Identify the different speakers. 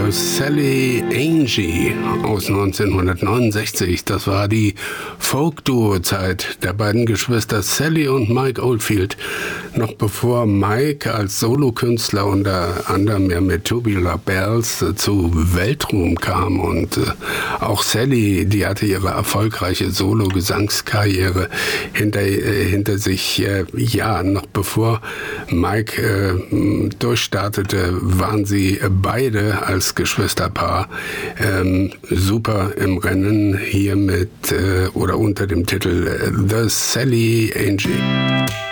Speaker 1: Sally Angie aus 1969. Das war die Folk-Duo-Zeit der beiden Geschwister Sally und Mike Oldfield. Noch bevor Mike als Solokünstler unter anderem ja mit Tubular Bells zu Weltruhm kam. Und auch Sally, die hatte ihre erfolgreiche Solo-Gesangskarriere hinter sich. Noch bevor Mike durchstartete, waren sie beide als Geschwisterpaar super im Rennen hier mit oder unter dem Titel The Sally Angie.